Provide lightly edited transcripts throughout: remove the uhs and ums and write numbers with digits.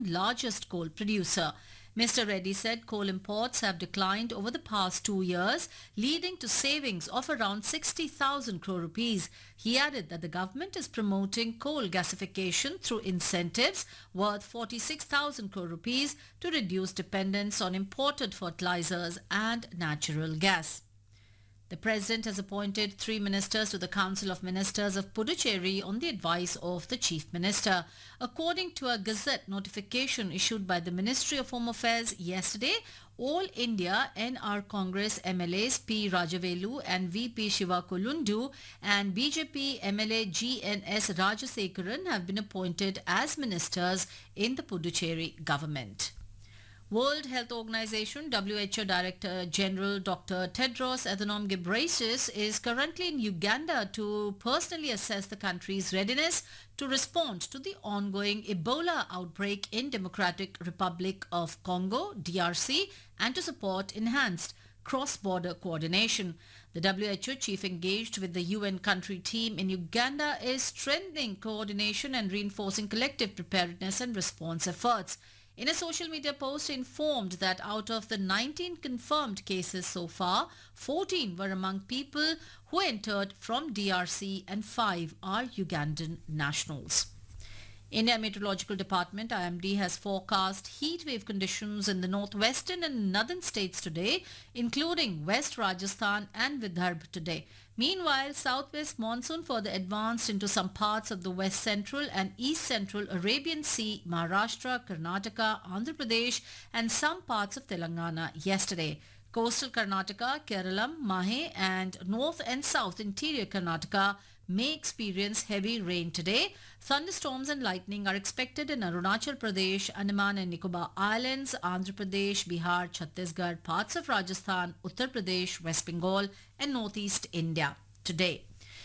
largest coal producer. Mr. Reddy said coal imports have declined over the past 2 years, leading to savings of around 60,000 crore rupees. He added that the government is promoting coal gasification through incentives worth 46,000 crore rupees to reduce dependence on imported fertilizers and natural gas. The President has appointed 3 ministers to the Council of Ministers of Puducherry on the advice of the Chief Minister. According to a Gazette notification issued by the Ministry of Home Affairs yesterday, All India NR Congress MLAs P. Rajavelu and VP Shiva Kolundu and BJP MLA GNS Rajasekaran have been appointed as ministers in the Puducherry government. World Health Organization WHO Director General Dr. Tedros Adhanom Ghebreyesus is currently in Uganda to personally assess the country's readiness to respond to the ongoing Ebola outbreak in Democratic Republic of Congo, DRC, and to support enhanced cross-border coordination. The WHO chief engaged with the UN country team in Uganda is strengthening coordination and reinforcing collective preparedness and response efforts. In a social media post, he informed that out of the 19 confirmed cases so far, 14 were among people who entered from DRC and 5 are Ugandan nationals. India Meteorological Department IMD has forecast heat wave conditions in the northwestern and northern states today, including West Rajasthan and Vidarbha today. Meanwhile, southwest monsoon further advanced into some parts of the west central and east central Arabian Sea, Maharashtra, Karnataka, Andhra Pradesh and some parts of Telangana yesterday. Coastal Karnataka, Kerala, Mahe and north and south interior Karnataka may experience heavy rain today. Thunderstorms and lightning are expected in Arunachal Pradesh, Andaman and Nicobar Islands, Andhra Pradesh, Bihar, Chhattisgarh, parts of Rajasthan, Uttar Pradesh, West Bengal and northeast India today.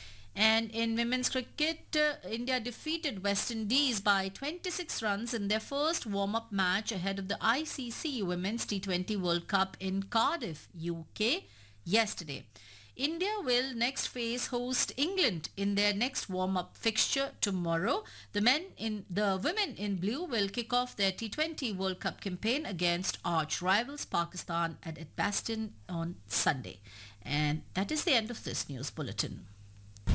And in women's cricket, India defeated West Indies by 26 runs in their first warm-up match ahead of the ICC Women's T20 World Cup in Cardiff, UK yesterday. India will next face host England in their next warm-up fixture tomorrow. The women in blue will kick off their T20 World Cup campaign against arch rivals Pakistan at Edgbaston on Sunday. And that is the end of this news bulletin.